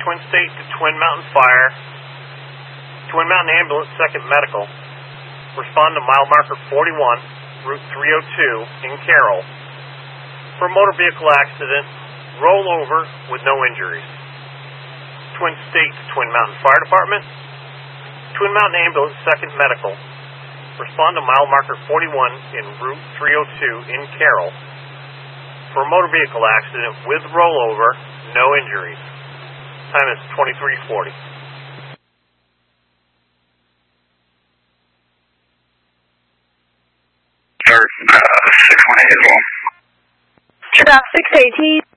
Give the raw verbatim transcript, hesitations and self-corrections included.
Twin State to Twin Mountain Fire. Twin Mountain Ambulance, second Medical. Respond to mile marker forty-one, Route three oh two in Carroll. For a motor vehicle accident, roll over with no injuries. Twin State to Twin Mountain Fire Department. Twin Mountain Ambulance, second Medical. Respond to mile marker forty-one in Route three oh two in Carroll. For a motor vehicle accident with rollover, no injuries. Time is twenty-three forty. Start, uh, six one eight as well. Stop six eighteen.